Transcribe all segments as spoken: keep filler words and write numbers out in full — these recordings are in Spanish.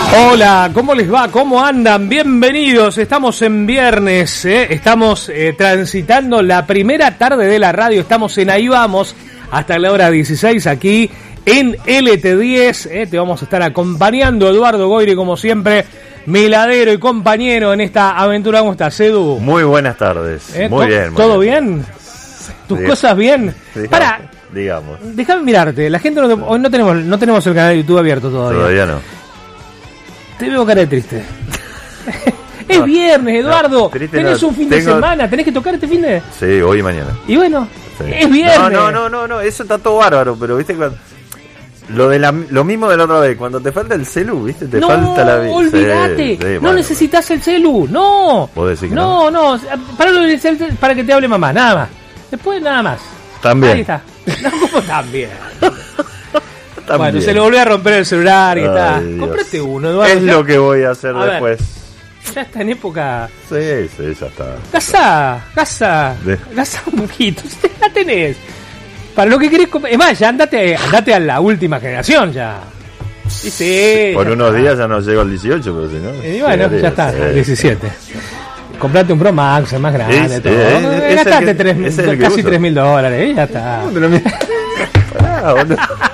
Hola, ¿cómo les va? ¿Cómo andan? Bienvenidos, estamos en viernes, ¿eh? Estamos eh, transitando la primera tarde de la radio, estamos en Ahí Vamos hasta la hora dieciséis aquí en L T diez, ¿eh? Te vamos a estar acompañando, Eduardo Goyri, como siempre, mi ladero y compañero en esta aventura. ¿Cómo estás, Edu? Muy buenas tardes, ¿Eh? muy bien. Muy ¿Todo bien? bien? ¿Tus Sí. cosas bien? Digamos, Para, digamos. déjame mirarte, la gente no, te- hoy no tenemos, no tenemos el canal de YouTube abierto todavía. Todavía no. Te veo cara de triste. Es No, viernes, Eduardo. no, triste tenés no, un fin de tengo- semana, tenés que tocar este fin de... Sí, hoy y mañana. Y bueno, Sí. es viernes. No, no, no, no, no, eso está todo bárbaro, pero viste cuando... Lo, de la, lo mismo de la otra vez, cuando te falta el celu, viste, te no, falta la vida. olvídate. Sí, sí, no bueno. necesitas el celu, no. ¿Vos decís que no? No, no, para, lo del cel- para que te hable mamá, nada más. Después nada más. También. Ahí está. No, ¿cómo también? También. Bueno, se le volvió a romper el celular y Ay, está. Dios. Comprate uno, Eduardo. Es ya, lo que voy a hacer A ver. después. ya está en época... Sí, sí, ya está. Casa, casa, De- casa un poquito, usted la tenés. Para lo que querés comer. Es más, ya andate, andate a la última generación ya. Sí, sí, Por ya unos está. días ya no llego al dieciocho, pero si no... Y bueno, sí, ya está, sí. diecisiete. Comprate un Pro Max, el más grande, Sí, sí, todo. es- es el Gastate que- tres, es el que casi uso. tres mil dólares, y ya está. Pará, boludo.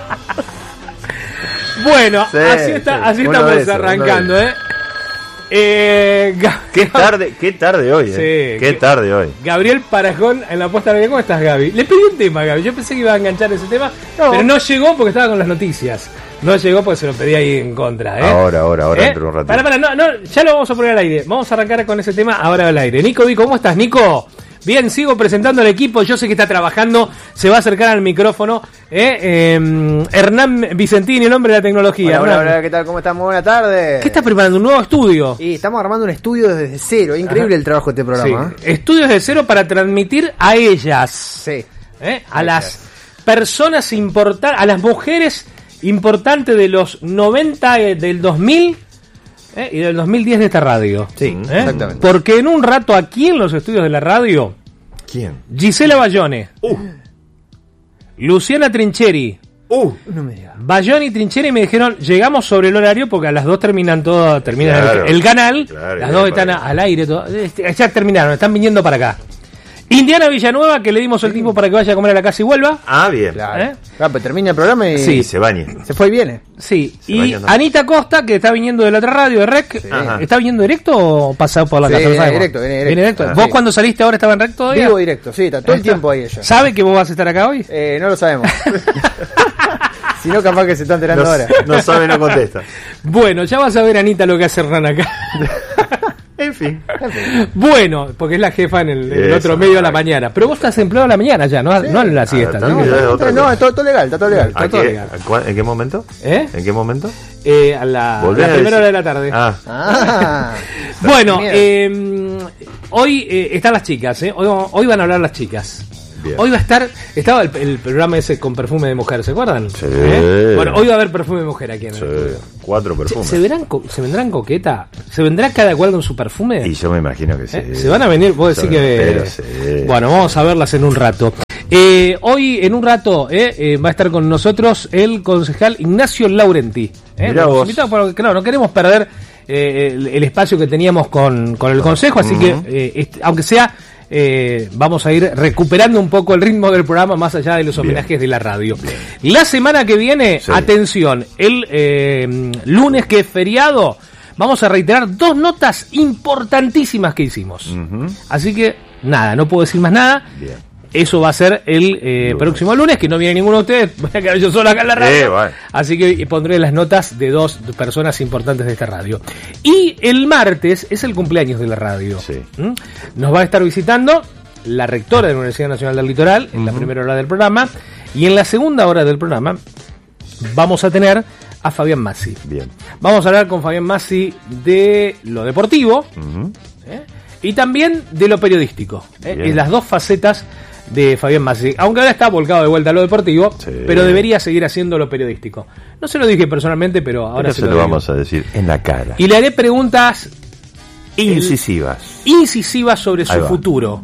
Bueno, Sí, así está, sí, así uno estamos de esos, arrancando, uno de ¿eh? eh Ga- Qué tarde, qué tarde hoy, eh. Sí, Qué que- tarde hoy. Gabriel Parajón en la puesta de... ¿Cómo estás, Gaby? Le pedí un tema, Gaby. Yo pensé que iba a enganchar ese tema, No. pero no llegó porque estaba con las noticias. No llegó porque se lo pedí ahí en contra, ¿eh? Ahora, ahora, ahora ¿Eh? entro un ratito. Para, para, no, no, ya lo vamos a poner al aire. Vamos a arrancar con ese tema ahora al aire. Nico, Di, ¿cómo estás, Nico? Bien, sigo presentando al equipo. Yo sé que está trabajando, se va a acercar al micrófono. ¿eh? Eh, Hernán Vicentini, el hombre de la tecnología. Hola, hola, Hernán, hola, ¿qué tal? ¿Cómo están? Muy buena tarde. ¿qué estás preparando? ¿Un nuevo estudio? Y estamos armando un estudio desde cero. Increíble Ajá. el trabajo de este programa. Sí. Estudios de cero para transmitir a ellas. Sí. ¿eh? A las personas importantes, a las mujeres importantes de los noventa, eh, del dos mil ¿eh? y del dos mil diez de esta radio. Sí, ¿eh? exactamente. Porque en un rato aquí en los estudios de la radio, ¿Quién? Gisela Bayone, Uh, Luciana Trincheri, uh. No me digas. Bayone y Trincheri me dijeron, llegamos sobre el horario porque a las dos terminan todo, terminan Claro. el, el canal, Claro, las bien, dos están para a- al aire, todo, este, ya terminaron, están viniendo para acá. Indiana Villanueva, que le dimos el tiempo para que vaya a comer a la casa y vuelva. Ah, bien. Claro. ¿Eh? Ah, pues termina el programa y Sí. Y se bañe. se fue y viene. Sí, Se y baña también. Anita Costa, que está viniendo de la otra radio, de Rec, Ajá. ¿está viniendo directo o pasado por la Sí, casa? No viene sabemos. directo, viene directo. ¿Vos Ah, sí. cuando saliste ahora estaba en Rec todavía? Vivo directo, sí, está todo Ahí el está. tiempo ahí ella. ¿Sabe que vos vas a estar acá hoy? Eh, no lo sabemos. Si no, capaz que se está enterando No, ahora. no sabe, no contesta. Bueno, ya vas a ver, Anita, lo que hace Hernán acá. En fin. Bueno, porque es la jefa en el, en el Eso, otro medio a la ay. mañana. Pero vos estás empleado a la mañana ya, no, no en la siesta. está ¿no? bien, ya es otra no, cosa. es todo, todo legal, está todo legal. ¿A todo qué- legal. a cua- ¿En qué momento? ¿Eh? ¿En qué momento? Eh, a la, a Volvé la a primera decir. hora de la tarde. Ah, Ah. Bueno, Miedo. eh, hoy eh, están las chicas, ¿eh? Hoy, hoy van a hablar las chicas. bien. Hoy va a estar, estaba el, el programa ese con perfume de mujer, ¿se acuerdan? Sí. ¿Eh? Bueno, hoy va a haber perfume de mujer aquí en el Sí, estudio. cuatro ¿Se, perfumes. se verán, co- ¿Se vendrán coqueta? ¿Se vendrá cada cual con su perfume? Y yo me imagino que sí. ¿Eh? ¿Se van a venir? Vos decís Yo que... espero, sí. Bueno, vamos a verlas en un rato. Eh, hoy, en un rato, eh, eh, va a estar con nosotros el concejal Ignacio Laurenti. Eh, Mirá Nos vos. invitamos porque, claro, no queremos perder eh, el, el espacio que teníamos con, con el consejo, así que, eh, este, aunque sea... Eh, vamos a ir recuperando un poco el ritmo del programa más allá de los homenajes Bien. de la radio. La semana que viene, Sí. atención, el eh, lunes que es feriado, vamos a reiterar dos notas importantísimas que hicimos. Ujú. Así que, nada, no puedo decir más nada. Bien. Eso va a ser el eh, Lunes. próximo lunes, que no viene ninguno de ustedes. Voy a quedar yo solo acá en la radio. Sí, bueno. Así que pondré las notas de dos personas importantes de esta radio. Y el martes es el cumpleaños de la radio. Sí. ¿Mm? Nos va a estar visitando la rectora de la Universidad Nacional del Litoral en la primera hora del programa. Y en la segunda hora del programa vamos a tener a Fabián Massi. Bien. Vamos a hablar con Fabián Massi de lo deportivo, Ujú. ¿eh? Y también de lo periodístico, ¿eh? Bien. Y las dos facetas de Fabián Massi, aunque ahora está volcado de vuelta a lo deportivo, Sí. pero debería seguir haciendo lo periodístico. No se lo dije personalmente, pero ahora Pero se se lo, lo digo. vamos a decir en la cara. Y le haré preguntas Incisivas. incisivas sobre Ahí su va. futuro.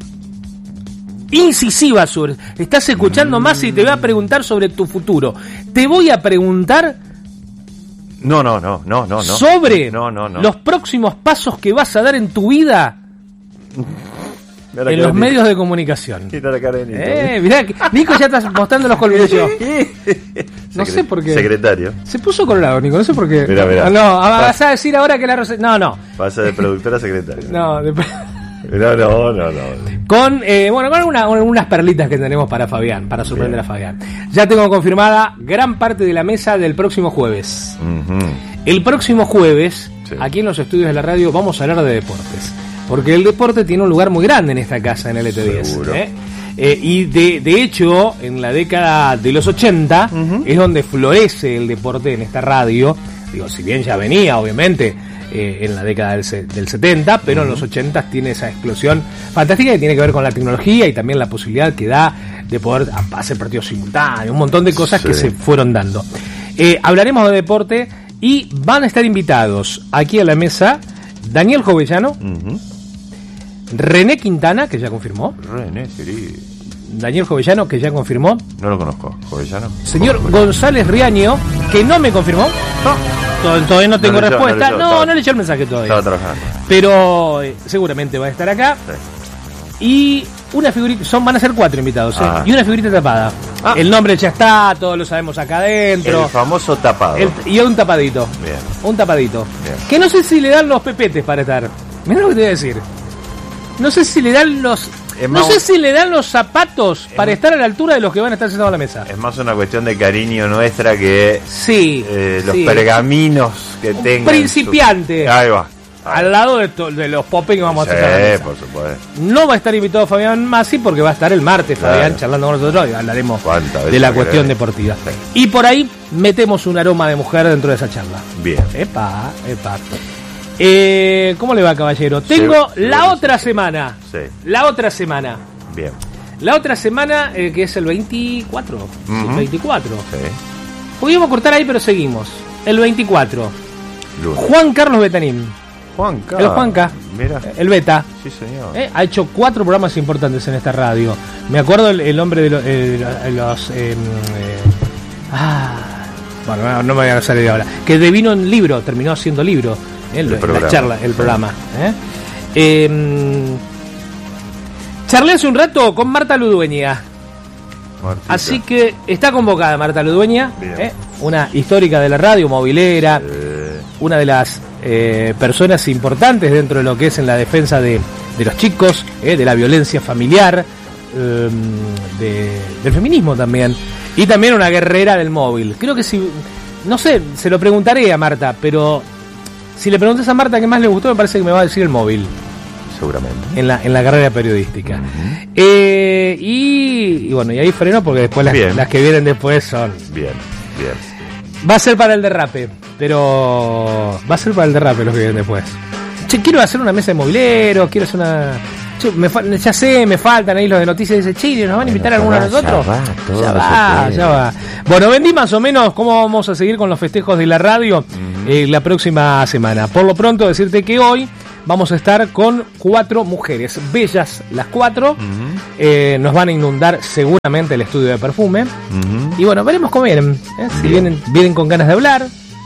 Incisivas sobre... Estás escuchando Massi y te voy a preguntar sobre tu futuro. Te voy a preguntar No, no, no, no, no, no. Sobre no, no, no. los próximos pasos que vas a dar en tu vida Mirá en los medios de comunicación. Mira la cara de Nico. Eh, mirá, que Nico ya está mostrando los colmillos. No sé por qué. Secretario. Se puso colorado, Nico, no sé por qué. Mirá, mirá. Ah, no, vas a decir ahora que la Rosa... No, no. Pasa de productora a secretario. No, de... No, no, no, no. Con, eh, bueno, con una, unas perlitas que tenemos para Fabián, para sorprender Bien. a Fabián. Ya tengo confirmada gran parte de la mesa del próximo jueves. Uh-huh. El próximo jueves, sí. aquí en los estudios de la radio, vamos a hablar de deportes. Porque el deporte tiene un lugar muy grande en esta casa, en el L T diez. ¿eh? Eh, y de, de hecho, en la década de los ochenta, uh-huh. es donde florece el deporte en esta radio. Digo, si bien ya venía, obviamente, eh, en la década del, del setenta, pero uh-huh. en los ochenta tiene esa explosión fantástica que tiene que ver con la tecnología y también la posibilidad que da de poder hacer partidos simultáneos, un montón de cosas sí. que se fueron dando. Eh, hablaremos de deporte y van a estar invitados aquí a la mesa Daniel Jovellano, uh-huh. René Quintana, que ya confirmó. René, querido. Daniel Jovellano, que ya confirmó. No lo conozco, Jovellano. Señor Jovellano. González Riaño, que no me confirmó. No. Todavía no tengo no leyó, respuesta. No, leyó, no, estaba, no leyó el mensaje todavía. Estaba trabajando. Pero eh, seguramente va a estar acá. Sí. Y una figurita, son van a ser cuatro invitados, ¿eh? ah. Y una figurita tapada. Ah. El nombre ya está, todos lo sabemos acá adentro. El famoso tapado. El, y un tapadito. Bien. Un tapadito. Bien. Que no sé si le dan los pepetes para estar. Mirá lo que te voy a decir. No sé si le dan los... No sé si le dan los zapatos para estar a la altura de los que van a estar sentados a la mesa. Es más una cuestión de cariño nuestra que sí, eh, los sí. pergaminos que un tengan. Principiante. Su... Ahí va. Ahí. Al lado de, to, de los popes que vamos sí, a hacer. a la mesa. Por supuesto. No va a estar invitado Fabián Masi porque va a estar el martes, claro. Fabián, charlando con nosotros y hablaremos de la cuestión deportiva. Sí. Y por ahí metemos un aroma de mujer dentro de esa charla. Bien. Epa, epa. Eh, ¿Cómo le va, caballero? Tengo sí, la sí, otra sí. semana. Sí. La otra semana. Bien. La otra semana, eh, que es el veinticuatro. Uh-huh. El veinticuatro. Sí. Podríamos cortar ahí, pero seguimos. El veinticuatro. Lunes. Juan Carlos Betanín. Juanca. El Juanca. Mira. El Beta. Sí, señor. Eh, ha hecho cuatro programas importantes en esta radio. Me acuerdo el, el hombre de lo, eh, los... Eh, eh, ah, bueno, no, no me voy a salir ahora. Que devino en libro, terminó haciendo libro. Eh, el la charla, el programa. ¿eh? Eh, charlé hace un rato con Marta Ludueña. Martita. Así que está convocada Marta Ludueña, ¿eh? Una histórica de la radio, movilera, eh. una de las eh, personas importantes dentro de lo que es en la defensa de, de los chicos, ¿eh? De la violencia familiar, eh, de, del feminismo también, y también una guerrera del móvil. Creo que si, no sé, se lo preguntaré a Marta, pero si le preguntas a Marta qué más le gustó, me parece que me va a decir el móvil. Seguramente. En la, en la carrera periodística. Uh-huh. Eh, y, y bueno, y ahí freno porque después las, las que vienen después son... Bien, bien. Va a ser para el derrape, pero... Va a ser para el derrape los que vienen después. Che, quiero hacer una mesa de mobileros, quiero hacer una... Che, me fa... Ya sé, me faltan ahí los de noticias. Dice, che, ¿nos van a invitar bueno, a alguno de nosotros? Ya va, todo ya va, ya va. Bueno, vendí más o menos cómo vamos a seguir con los festejos de la radio uh-huh. eh, la próxima semana. Por lo pronto, decirte que hoy vamos a estar con cuatro mujeres, bellas las cuatro, uh-huh. eh, nos van a inundar seguramente el estudio de perfume, uh-huh. y bueno, veremos cómo vienen, ¿eh? Si vienen, vienen con ganas de hablar. ¿eh?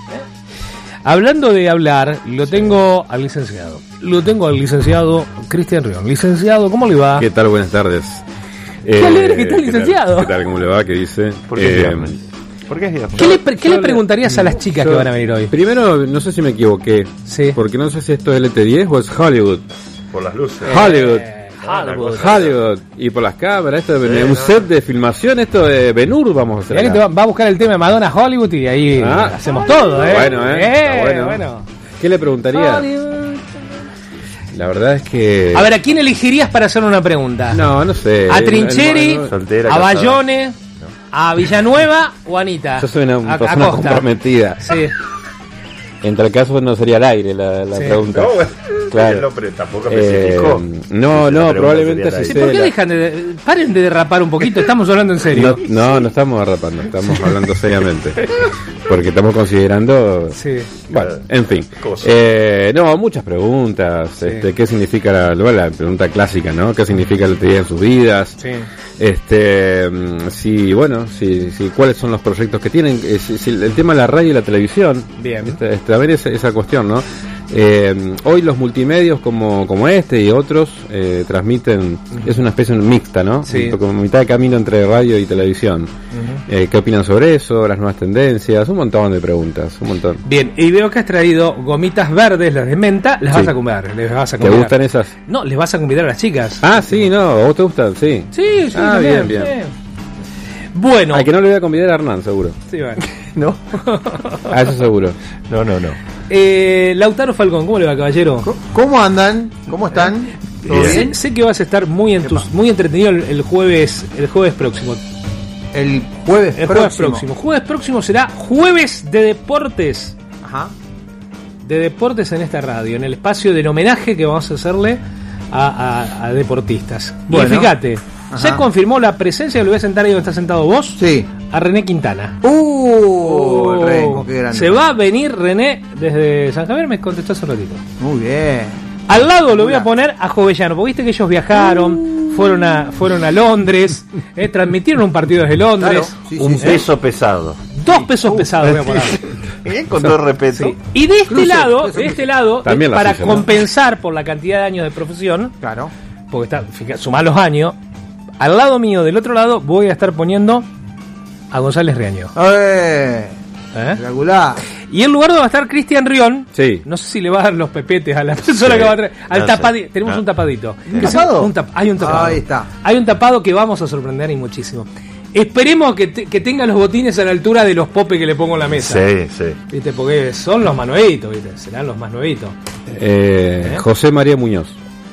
Hablando de hablar, lo tengo al licenciado, lo tengo al licenciado Cristian Rion. Licenciado, ¿cómo le va? ¿Qué tal? Buenas tardes. Qué eh, alegre que está el licenciado. ¿Qué tal? ¿Qué tal? ¿Cómo le va? ¿Qué dice? ¿Por qué, eh, ¿Por qué, es ¿Qué, le, pre- ¿qué le preguntarías a las chicas yo, que van a venir hoy? Primero, no sé si me equivoqué. Sí. Porque no sé si esto es L T diez o es Hollywood. Por las luces. Hollywood. Eh, Hollywood. Hollywood. Y por las cámaras. Esto de sí, un no. set de filmación. Esto de Ben-Hur vamos a hacer. Acá. Que te va, va a buscar el tema de Madonna Hollywood y ahí ah, hacemos todo, ¿eh? Bueno, ¿eh? eh bueno. bueno. ¿Qué le preguntaría? Hollywood. La verdad es que... A ver, ¿a quién elegirías para hacer una pregunta? No, no sé. ¿A Trincheri? No, soltera, ¿A Bayone? ¿A Villanueva o a Anita? Yo soy una, una a, persona a comprometida. Sí. En tal caso no sería al aire la, la sí. pregunta. No, bueno, claro. Pero tampoco especificó. Eh, no, no, probablemente así sea. ¿Por qué la... dejan de... Paren de derrapar un poquito, estamos hablando en serio. No, no, no estamos derrapando, estamos hablando seriamente. Porque estamos considerando... Sí. Bueno, en fin. Eh, no, muchas preguntas. Sí. Este, ¿Qué significa la, la pregunta clásica, ¿no? ¿Qué significa la teoría en sus vidas? Sí. Este, mm, sí, bueno, sí, sí, cuáles son los proyectos que tienen, eh, si, si el tema de la radio y la televisión. Bien. Este, este, a ver esa, esa cuestión, ¿no? Eh, hoy los multimedios como, como este y otros eh, transmiten, es una especie mixta, ¿no? Sí. Como mitad de camino entre radio y televisión. Uh-huh. eh, ¿Qué opinan sobre eso? Las nuevas tendencias, un montón de preguntas, un montón. Bien, y veo que has traído gomitas verdes, las de menta, las sí. vas a comer, les vas a ¿Te gustan esas? No, les vas a convidar a las chicas. Ah, sí, no, ¿a vos te gustan? Sí. Sí, sí, ah, también, bien, bien. Sí. Bueno. Al que no le voy a convidar a Hernán, seguro. Sí, bueno. No. A eso seguro. No, no, no. Eh, Lautaro Falcón, ¿cómo le va, caballero? ¿Cómo andan? ¿Cómo están? ¿Todo Sé, bien? sé que vas a estar muy entus muy entretenido el, el jueves el jueves próximo. El jueves El próximo. jueves próximo. Jueves próximo será jueves de deportes. Ajá. De deportes en esta radio, en el espacio del homenaje que vamos a hacerle a, a, a deportistas. Bueno. Y fíjate, Ajá. se confirmó la presencia, lo voy a sentar ahí donde estás sentado vos, Sí. a René Quintana. Uh, el Rengo, qué grande. Se va a venir René desde San Javier, me contestó hace un ratito. Muy bien. Al lado lo voy a poner a Jovellano, porque viste que ellos viajaron, fueron a fueron a Londres, eh, transmitieron un partido desde Londres. Claro, sí, Un sí, peso pesado. Dos pesos pesados voy a poner. Bien, con todo respeto. Sí. Y de este Cruce, lado, cruce, de este lado, También eh, la para suya, ¿no? compensar por la cantidad de años de profesión, Claro. porque está, fíjate, sumar los años, al lado mío, del otro lado, voy a estar poniendo a González Riaño. Eh, ¿Eh? Regular. Y en lugar donde va a estar Cristian Rion, Sí. no sé si le va a dar los pepetes a la persona Sí. que va a traer. Al No tapadito. sé. Tenemos No. un tapadito. ¿Un Que se- tapado? un tap- hay un tapado. Ahí está. Hay un tapado que vamos a sorprender y muchísimo. Esperemos que, te- que tenga los botines a la altura de los popes que le pongo en la mesa. Sí, sí. ¿Viste? Porque son los más nuevitos, ¿viste? Serán los más nuevitos. Eh, ¿Eh? José María Muñoz.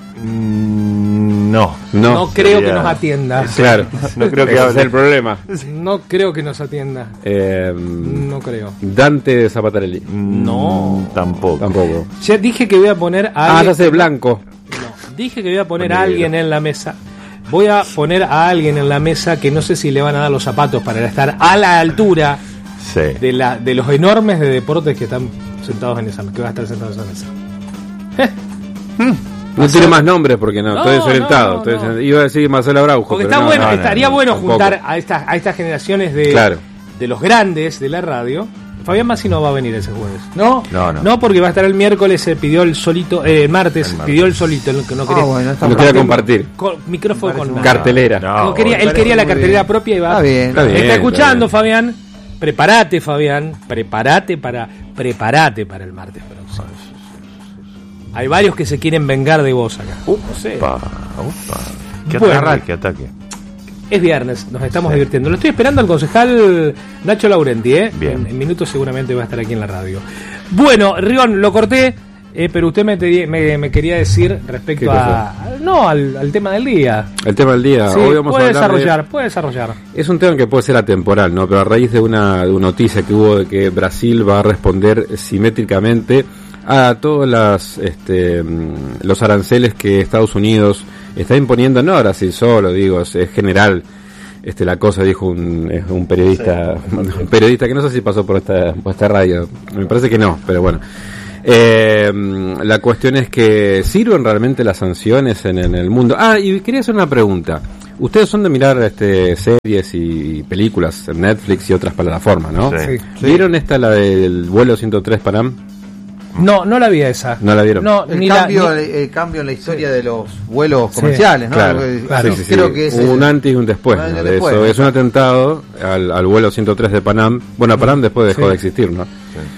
Mm, no. No, No creo sería- que nos atienda. Claro, No creo que ese es hable. el problema. No creo que nos atienda. Eh, No creo. Dante Zapatarelli. No. Tampoco. Tampoco. Ya dije que voy a poner a Ah, alguien. ya sé, Blanco. No, dije que voy a poner a Negro. alguien en la mesa. Voy a poner a alguien en la mesa que no sé si le van a dar los zapatos para estar a la altura Sí. de la de los enormes de deportes que están sentados en esa mesa, que van a estar sentados en esa mesa. No tiene más nombres porque no, No, estoy desorientado. no, no, estoy no. desorientado. Iba a decir Marcelo Araujo. Porque pero está no, bueno, no, no, estaría no, bueno tampoco. juntar a estas a estas generaciones de Claro. de los grandes de la radio. Fabián Massi no va a venir ese jueves. No, No, no. no porque va a estar el miércoles, se pidió el solito, eh, el martes, El martes. pidió el solito, el que no quería. Ah, bueno, está No bien. quería compartir. Con micrófono con nada. Cartelera. No, No quería, él parece quería la muy cartelera bien. propia y va. Está bien. Está bien. Está escuchando, está Fabián. Prepárate, Fabián. Prepárate para, prepárate para el martes próximo. Hay varios que se quieren vengar de vos acá. No sé. Upa, upa. Qué Bueno. ataque, qué ataque. Es viernes, nos estamos Sí. divirtiendo. Lo estoy esperando al concejal Nacho Laurenti, ¿eh? Bien. En, en minutos seguramente va a estar aquí en la radio. Bueno, Rion, lo corté, eh, pero usted me, te- me, me quería decir ¿Qué respecto cosa? a... No, al, al tema del día. El tema del día. Sí, Hoy vamos puede a hablar de- desarrollar, puede desarrollar. Es un tema que puede ser atemporal, ¿no? Pero a raíz de una, de una noticia que hubo de que Brasil va a responder simétricamente a todos las, este, mm, los aranceles que Estados Unidos está imponiendo, no a Brasil solo, digo, es, es general. Este, la cosa, dijo un, es un periodista, un periodista que no sé si pasó por esta, por esta radio, me parece que no, pero bueno. Eh, la cuestión es que ¿sirven realmente las sanciones en, en el mundo? Ah, y quería hacer una pregunta. Ustedes son de mirar este, series y películas en Netflix y otras plataformas, ¿no? Sí. Sí. ¿Vieron esta, la del vuelo ciento tres Panam? No, no la vi a esa. ¿No la vieron? No, El ni la- cambio, ni- el, el cambio en la historia de los vuelos comerciales, ¿no? Claro, Porque- claro. Sí, sí, sí. Creo que es un el- antes y un después, un ¿no? antes y de después, eso. ¿no? Es un atentado al, al vuelo ciento tres de Panam. Bueno, Panam después dejó Sí. de existir, ¿no?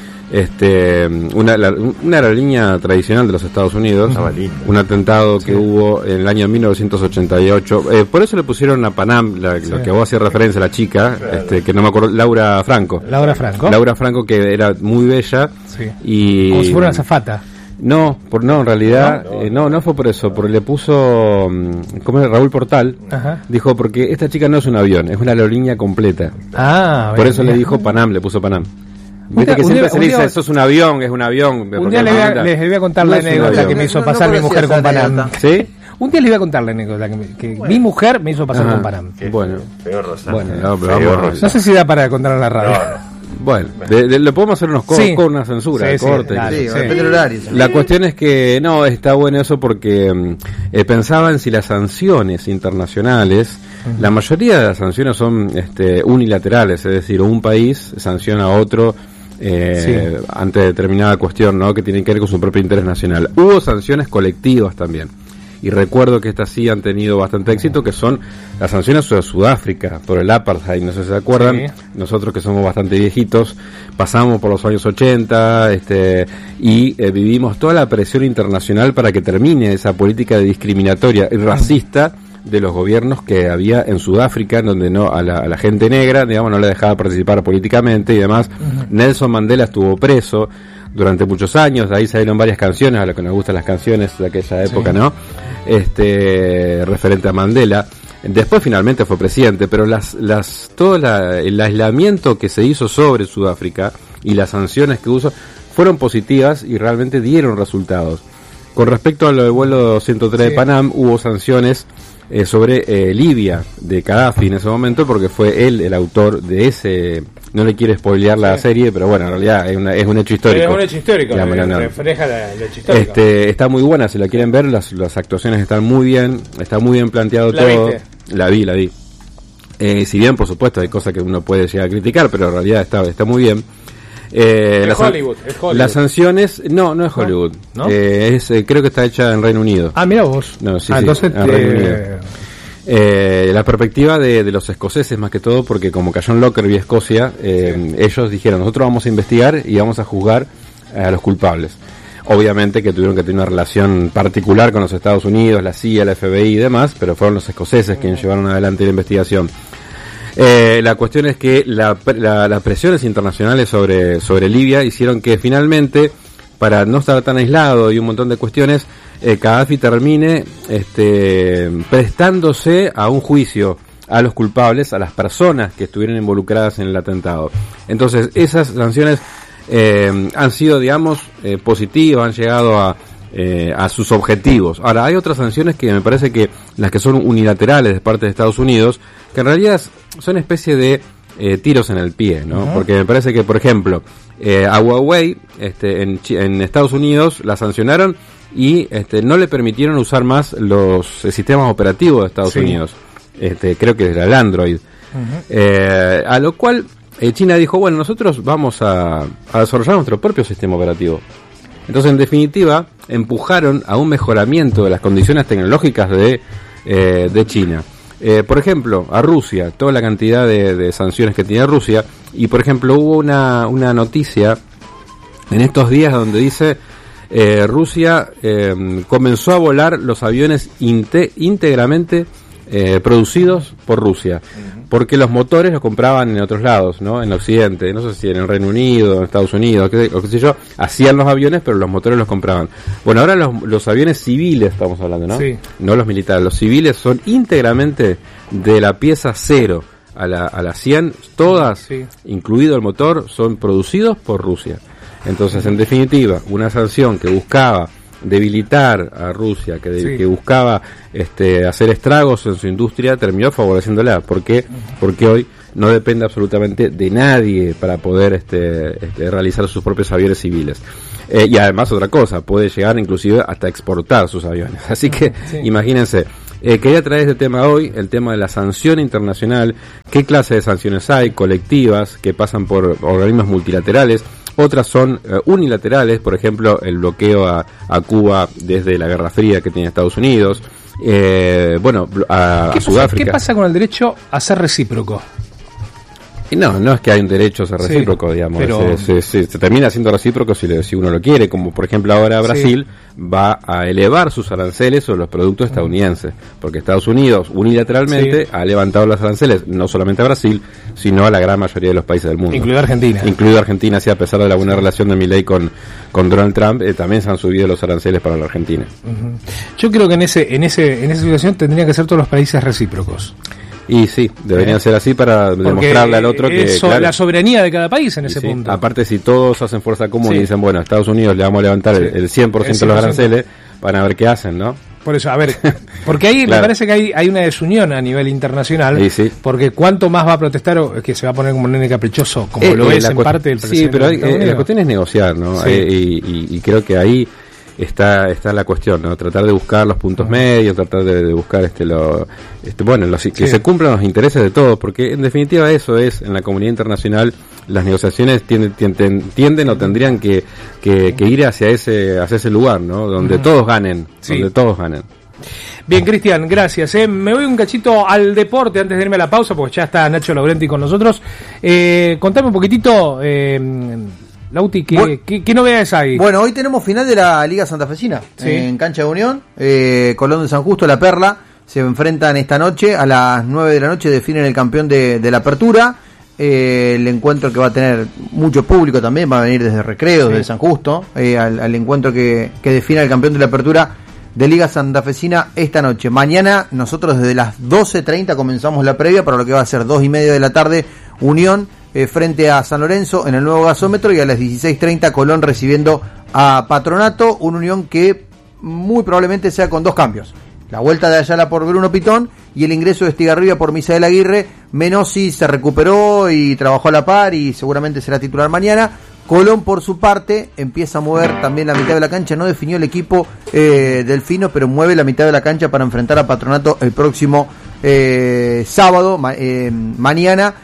Este, una, la- una aerolínea tradicional de los Estados Unidos, Estaba lindo. un atentado que hubo en el año mil novecientos ochenta y ocho. Eh, por eso le pusieron a Panam, la, lo que vos hacías referencia, la chica, este, que no me acuerdo, Laura Franco. Laura Franco. Laura Franco, que era muy bella. Sí. Y Como si fuera una azafata. no, por, no, en realidad, no, eh, no, no fue por eso, porque le puso, mm, ¿cómo es? Raúl Portal, Ajá. dijo, porque esta chica no es un avión, es una aerolínea completa. Ah, Por bien, eso le bien. dijo Panam, le puso Panam. Un Viste día- que un siempre día- se un le día- dice, eso es un avión, es un avión. Un porque día les voy, a, no- les voy a contar no la es un anécdota avión. que me hizo No- no pasar mi conocía mujer esa con Panam. anécdota. ¿Sí? Un día les voy a contar la anécdota que, me- que mi mujer me hizo pasar Ajá. con Panam. Bueno, Feo Rosario. bueno, no, pero Feo vamos a- Rosario. No sé si da para contar en la radio. bueno, de- de- le podemos hacer unos co- Sí. con una censura, Sí, de sí, corte. dale. Sí, Sí. depende del horario. La cuestión es que no, está bueno eso porque mm, eh, pensaban si las sanciones internacionales Uh-huh. La mayoría de las sanciones son este, unilaterales, es decir, un país sanciona a otro eh, sí. ante determinada cuestión, ¿no?, que tiene que ver con su propio interés nacional. Hubo sanciones colectivas también. Y recuerdo que estas sí han tenido bastante éxito, que son las sanciones a Sudáfrica por el apartheid, no sé si se acuerdan. Sí. Nosotros que somos bastante viejitos, pasamos por los años ochenta este, y eh, vivimos toda la presión internacional para que termine esa política de discriminatoria y racista de los gobiernos que había en Sudáfrica, en donde no a la, a la gente negra, digamos, no le dejaba participar políticamente y demás. Uh-huh. Nelson Mandela estuvo preso durante muchos años, de ahí salieron varias canciones, a lo que nos gustan las canciones de aquella época, sí. ¿no? Este, referente a Mandela. Después finalmente fue presidente, pero las, las, todo la, el aislamiento que se hizo sobre Sudáfrica y las sanciones que usó fueron positivas y realmente dieron resultados. Con respecto a lo del vuelo ciento tres sí. de Panam, hubo sanciones eh, sobre eh, Libia de Gaddafi en ese momento, porque fue él el autor de ese. No le quiero spoilear la sí. serie, pero bueno, en realidad es, una, es un hecho histórico. Es un hecho histórico, la, no, no. refleja la, el hecho histórico. Este, está muy buena, si la quieren ver, las, las actuaciones están muy bien, está muy bien planteado ¿La todo. viste? La vi, la vi. Eh, si bien, por supuesto, hay cosas que uno puede llegar a criticar, pero en realidad está, está muy bien. Eh, es, las, Hollywood, es Hollywood. Las sanciones, no, no es Hollywood. ¿No? Eh, es, eh, creo que está hecha en Reino Unido. Ah, mira vos. No, sí, ah, sí, entonces en Reino Unido. Eh, la perspectiva de, de los escoceses más que todo, porque como cayó en Lockerbie, Escocia, eh, sí. ellos dijeron, nosotros vamos a investigar y vamos a juzgar a los culpables. Obviamente que tuvieron que tener una relación particular con los Estados Unidos, la C I A, la F B I y demás, pero fueron los escoceses quienes llevaron adelante la investigación. Eh, la cuestión es que la, la, las presiones internacionales sobre, sobre Libia hicieron que finalmente, para no estar tan aislado y un montón de cuestiones, eh, Gaddafi termine este, prestándose a un juicio a los culpables, a las personas que estuvieron involucradas en el atentado. Entonces, esas sanciones eh, han sido, digamos, eh, positivas, han llegado a, eh, a sus objetivos. Ahora, hay otras sanciones que me parece que las que son unilaterales de parte de Estados Unidos, que en realidad son especie de eh, tiros en el pie, ¿no? Uh-huh. Porque me parece que, por ejemplo, eh, a Huawei este, en, en Estados Unidos la sancionaron y este, no le permitieron usar más los eh, sistemas operativos de Estados sí. Unidos. Este, creo que era el Android. Uh-huh. Eh, a lo cual eh, China dijo, bueno, nosotros vamos a, a desarrollar nuestro propio sistema operativo. Entonces, en definitiva, empujaron a un mejoramiento de las condiciones tecnológicas de, eh, de China. Eh, por ejemplo, a Rusia, toda la cantidad de, de sanciones que tiene Rusia, y por ejemplo hubo una, una noticia en estos días donde dice eh, Rusia eh, comenzó a volar los aviones inte, íntegramente eh, producidos por Rusia, uh-huh. porque los motores los compraban en otros lados, ¿no? En Occidente, no sé si en el Reino Unido, en Estados Unidos, qué, o qué sé yo, hacían los aviones, pero los motores los compraban. Bueno, ahora los, los aviones civiles estamos hablando, ¿no? Sí. No los militares, los civiles son íntegramente de la pieza cero a la, a la cien, todas, sí. incluido el motor, son producidos por Rusia. Entonces, en definitiva, una sanción que buscaba debilitar a Rusia, que, de, sí. que buscaba este, hacer estragos en su industria, terminó favoreciéndola. ¿Por qué? Porque hoy no depende absolutamente de nadie para poder este, este, realizar sus propios aviones civiles. Eh, y además, otra cosa, puede llegar inclusive hasta exportar sus aviones. Así que, sí. imagínense. Eh, quería traer este tema hoy, el tema de la sanción internacional, qué clase de sanciones hay, colectivas, que pasan por organismos multilaterales, otras son eh, unilaterales, por ejemplo, el bloqueo a, a Cuba desde la Guerra Fría que tiene Estados Unidos, eh, bueno, a, a Sudáfrica. ¿Qué pasa con el derecho a ser recíproco? Y no, no es que hay un derecho a ser recíproco, sí, digamos, pero... se, se, se, se termina siendo recíproco si, le, si uno lo quiere, como por ejemplo ahora Brasil sí. va a elevar sus aranceles sobre los productos estadounidenses, porque Estados Unidos unilateralmente sí. ha levantado los aranceles, no solamente a Brasil, sino a la gran mayoría de los países del mundo. Incluido Argentina. Incluido Argentina, sí, a pesar de la buena sí. relación de Milei con, con Donald Trump, eh, también se han subido los aranceles para la Argentina. Uh-huh. Yo creo que en ese en ese en esa situación tendrían que ser todos los países recíprocos. Y sí, deberían ser así para Porque demostrarle al otro que... Eso, claro, la soberanía de cada país en ese sí, punto. Aparte, si todos hacen fuerza común sí. y dicen, bueno, a Estados Unidos le vamos a levantar sí. el cien por ciento de los aranceles, van a ver qué hacen, ¿no? Por eso, a ver, porque ahí claro. me parece que hay, hay una desunión a nivel internacional, sí, sí. porque cuánto más va a protestar, o es que se va a poner como un nene caprichoso, como eh, lo eh, es en parte del presidente. Sí, pero hay, eh, la cuestión es negociar, ¿no? Sí. Eh, y, y, y creo que ahí... está está la cuestión, ¿no? Tratar de buscar los puntos medios, tratar de, de buscar este lo este bueno, los, que sí. se cumplan los intereses de todos, porque en definitiva eso es, en la comunidad internacional, las negociaciones tienden, tienden, tienden o tendrían que, que, que ir hacia ese hacia ese lugar, ¿no? Donde uh-huh. todos ganen, sí. donde todos ganen. Bien, Cristian, gracias. ¿eh? Me voy un cachito al deporte antes de irme a la pausa, porque ya está Nacho Laurenti con nosotros. Eh, contame un poquitito, eh, Lauti, ¿qué, bueno, ¿qué, ¿qué novedades hay? Bueno, hoy tenemos final de la Liga Santafesina, ¿sí? en Cancha de Unión. Eh, Colón de San Justo, La Perla, se enfrentan esta noche. A las nueve de la noche definen el campeón de, de la apertura. Eh, el encuentro que va a tener mucho público también, va a venir desde Recreo, sí. de San Justo, eh, al, al encuentro que, que define el campeón de la apertura de Liga Santafesina esta noche. Mañana nosotros desde las doce treinta comenzamos la previa para lo que va a ser dos y media de la tarde, Unión eh, frente a San Lorenzo en el nuevo gasómetro, y a las dieciséis treinta Colón recibiendo a Patronato, un Unión que muy probablemente sea con dos cambios. La vuelta de Ayala por Bruno Pitón y el ingreso de Estigarribia por Misael Aguirre. Menossi se recuperó y trabajó a la par y seguramente será titular mañana. Colón, por su parte, empieza a mover también la mitad de la cancha. No definió el equipo eh, Delfino, pero mueve la mitad de la cancha para enfrentar a Patronato el próximo eh, sábado, ma- eh, mañana.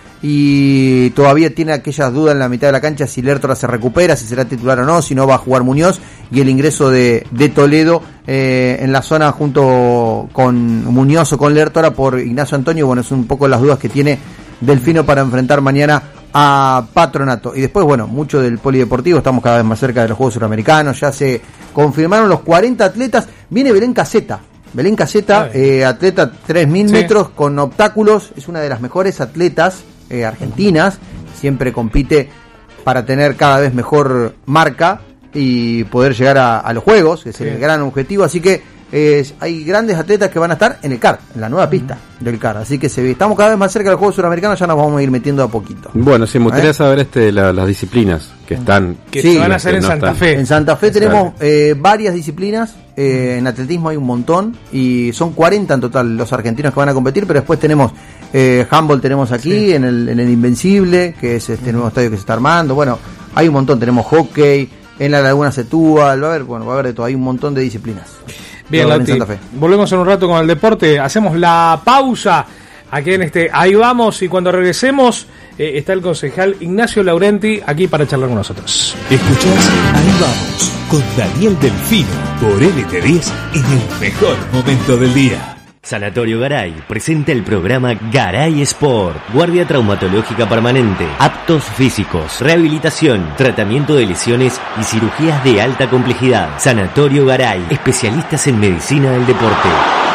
Y todavía tiene aquellas dudas en la mitad de la cancha si Lertora se recupera, si será titular o no, si no va a jugar Muñoz. Y el ingreso de, de Toledo eh, en la zona junto con Muñoz o con Lertora por Ignacio Antonio. Bueno, es un poco las dudas que tiene Delfino para enfrentar mañana a Patronato. Y después, bueno, mucho del polideportivo, estamos cada vez más cerca de los Juegos Suramericanos, ya se confirmaron los cuarenta atletas. Viene Belén Caseta, Belén Caseta, eh, atleta tres mil sí. metros con obstáculos, es una de las mejores atletas eh, argentinas, siempre compite para tener cada vez mejor marca y poder llegar a, a los Juegos, que es sí. el gran objetivo, así que Eh, hay grandes atletas que van a estar en el C A R, en la nueva pista del C A R, así que se, estamos cada vez más cerca de los Juegos Suramericanos, ya nos vamos a ir metiendo a poquito. Bueno, sí, me gustaría ¿Eh? saber este la, las disciplinas que están que sí, se van a hacer en no Santa están. Fe. En Santa Fe tenemos eh, varias disciplinas, eh, en atletismo hay un montón y son cuarenta en total los argentinos que van a competir, pero después tenemos eh, handball tenemos aquí sí. en el en el Invencible, que es este nuevo estadio que se está armando. Bueno, hay un montón, tenemos hockey, en la Laguna Setúbal, va a haber, bueno, va a haber de todo, hay un montón de disciplinas. Bien, Lauti, volvemos en un rato con el deporte, hacemos la pausa aquí en este Ahí Vamos, y cuando regresemos eh, está el concejal Ignacio Laurenti aquí para charlar con nosotros. Escuchás Ahí Vamos con Daniel Delfino por L T diez en el mejor momento del día. Sanatorio Garay presenta el programa Garay Sport. Guardia traumatológica permanente, aptos físicos, rehabilitación, tratamiento de lesiones y cirugías de alta complejidad. Sanatorio Garay, especialistas en medicina del deporte.